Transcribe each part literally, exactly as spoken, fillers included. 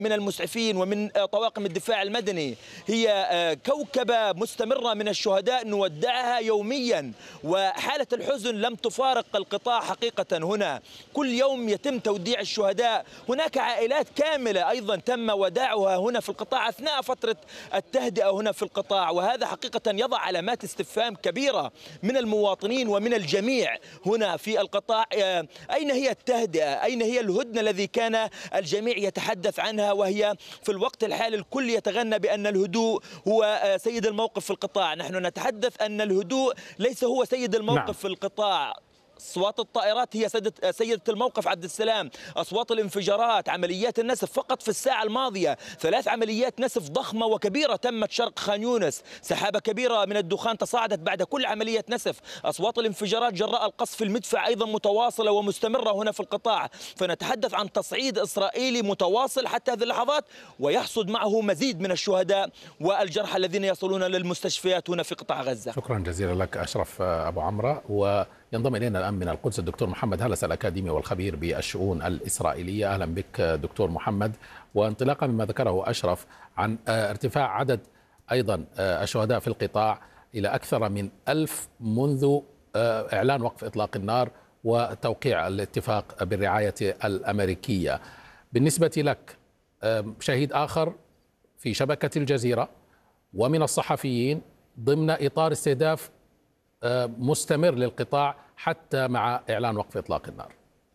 من المسعفين ومن طواقم الدفاع المدني. هي كوكبة مستمرة من الشهداء نودعها يوميا، وحالة الحزن لم تفارق القطاع حقيقة. هنا كل يوم يتم توديع الشهداء. هناك عائلات كاملة أيضا تم وداعها هنا في القطاع أثناء فترة التهدئة هنا في القطاع، وهذا حقيقة يضع علامات استفهام كبيرة من المواطنين ومن الجميع هنا في القطاع. أين هي التهدئة؟ أين هي الهدنة الذي كان الجميع يتحدث عنها، وهي في الوقت الحالي الكل يتغنى بأن الهدوء هو سيد الموقف في القطاع؟ نحن نتحدث أن الهدوء ليس هو سيد الموقف نعم. في القطاع. أصوات الطائرات هي سيدة الموقف عبد السلام، أصوات الانفجارات، عمليات النسف. فقط في الساعة الماضية ثلاث عمليات نسف ضخمة وكبيرة تمت شرق خان يونس، سحابة كبيرة من الدخان تصاعدت بعد كل عملية نسف، أصوات الانفجارات جراء القصف المدفع أيضا متواصلة ومستمرة هنا في القطاع. فنتحدث عن تصعيد إسرائيلي متواصل حتى هذه اللحظات، ويحصد معه مزيد من الشهداء والجرحى الذين يصلون للمستشفيات هنا في قطاع غزة. شكرا جزيلا لك أشرف أبو عمرة. وينضم إلينا الآن من القدس الدكتور محمد هلس الأكاديمي والخبير بالشؤون الإسرائيلية. أهلا بك دكتور محمد. وانطلاقا مما ذكره أشرف عن ارتفاع عدد أيضا الشهداء في القطاع إلى أكثر من ألف منذ إعلان وقف إطلاق النار وتوقيع الاتفاق بالرعاية الأمريكية، بالنسبة لك شهيد آخر في شبكة الجزيرة ومن الصحفيين ضمن إطار استهداف مستمر للقطاع حتى مع إعلان وقف إطلاق النار.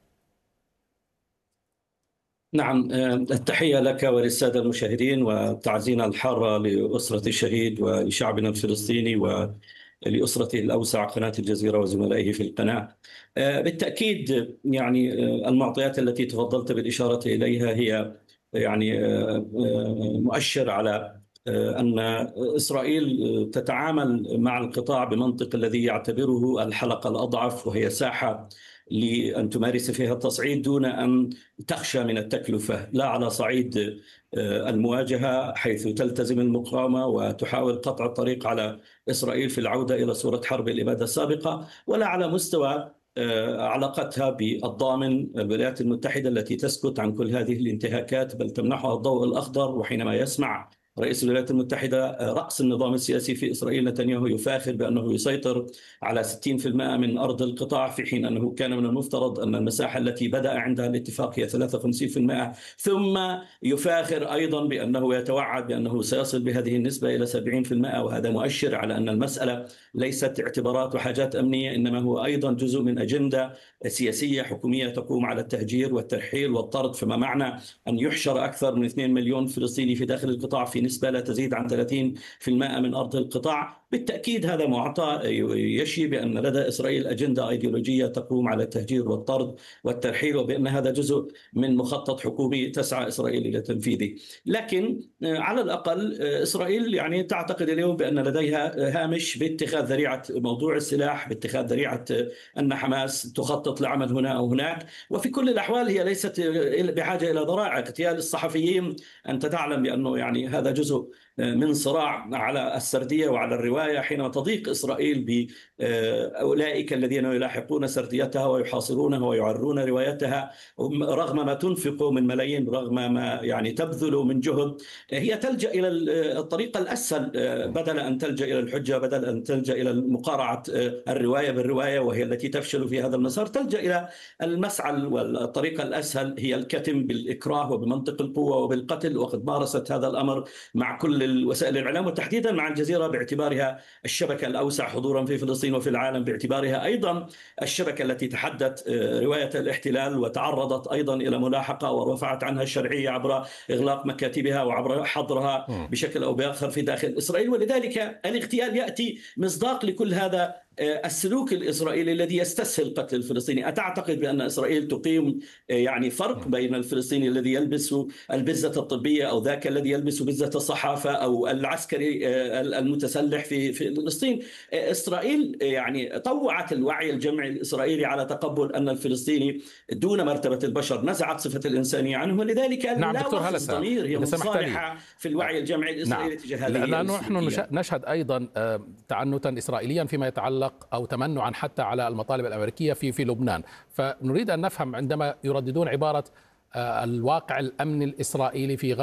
نعم، التحية لك وللسادة المشاهدين وتعزينا الحارة لأسرة الشهيد ولشعبنا الفلسطيني ولأسرته الأوسع قناة الجزيرة وزملائه في القناة. بالتأكيد يعني المعطيات التي تفضلت بالإشارة إليها هي يعني مؤشر على أن إسرائيل تتعامل مع القطاع بمنطق الذي يعتبره الحلقة الأضعف، وهي ساحة لأن تمارس فيها التصعيد دون أن تخشى من التكلفة، لا على صعيد المواجهة حيث تلتزم المقاومة وتحاول قطع الطريق على إسرائيل في العودة إلى صورة حرب الإبادة السابقة، ولا على مستوى علاقتها بالضامن الولايات المتحدة التي تسكت عن كل هذه الانتهاكات بل تمنحها الضوء الأخضر. وحينما يسمع رئيس الولايات المتحدة رأس النظام السياسي في إسرائيل نتنياهو يفاخر بأنه يسيطر على ستين بالمئة من أرض القطاع، في حين أنه كان من المفترض أن المساحة التي بدأ عندها الاتفاق هي ثلاثة وخمسين بالمئة، ثم يفاخر أيضا بأنه يتوعد بأنه سيصل بهذه النسبة إلى سبعين بالمئة. وهذا مؤشر على أن المسألة ليست اعتبارات وحاجات أمنية، إنما هو أيضا جزء من أجندة سياسية حكومية تقوم على التهجير والترحيل والطرد، فما معنى أن يحشر أكثر من اثنين مليون فلسطيني في داخل القطاع في نسبة لا تزيد عن ثلاثين بالمئة من أرض القطاع. بالتأكيد هذا معطى يشي بأن لدى إسرائيل أجندة أيديولوجية تقوم على التهجير والطرد والترحيل، وبأن هذا جزء من مخطط حكومي تسعى إسرائيل إلى تنفيذه. لكن على الأقل إسرائيل يعني تعتقد اليوم بأن لديها هامش باتخاذ ذريعة موضوع السلاح، باتخاذ ذريعة أن حماس تخطط لعمل هنا أو هناك. وفي كل الأحوال هي ليست بحاجة إلى ذرائع. اغتيال الصحفيين أنت تعلم بأنه يعني هذا جزء من صراع على السردية وعلى الرواية، حينما تضيق إسرائيل بأولئك الذين يلاحقون سرديتها ويحاصرونها ويعرون روايتها رغم ما تنفق من ملايين، رغم ما يعني تبذل من جهد. هي تلجأ إلى الطريقة الأسهل بدل أن تلجأ إلى الحجة، بدل أن تلجأ إلى مقارعة الرواية بالرواية وهي التي تفشل في هذا المسار، تلجأ إلى المسعى والطريقة الأسهل هي الكتم بالإكراه وبمنطق القوة وبالقتل. وقد مارست هذا الأمر مع كل وسائل الإعلام وتحديدا مع الجزيرة باعتبارها الشبكة الأوسع حضورا في فلسطين وفي العالم، باعتبارها أيضا الشبكة التي تحدت رواية الاحتلال وتعرضت أيضا إلى ملاحقة ورفعت عنها الشرعية عبر إغلاق مكاتبها وعبر حظرها بشكل أو بآخر في داخل إسرائيل. ولذلك الاغتيال يأتي مصداق لكل هذا السلوك الإسرائيلي الذي يستسهل قتل الفلسطيني. أتعتقد بأن إسرائيل تقيم يعني فرق بين الفلسطيني الذي يلبس البزة الطبية أو ذاك الذي يلبس بزة الصحافة أو العسكري المتسلح في فلسطين؟ إسرائيل يعني طوعت الوعي الجمعي الإسرائيلي على تقبل أن الفلسطيني دون مرتبة البشر، نزعت صفة الإنسانية عنه، ولذلك نعم لا وصف الضمير هي مصالحة في الوعي الجمعي الإسرائيلي نعم. تجاه هذه. لأنه نحن نشهد أيضا تعنتا إسرائيليا فيما يتعلق أو تمنعا حتى على المطالب الأمريكية في في لبنان، فنريد أن نفهم عندما يرددون عبارة الواقع الأمني الإسرائيلي في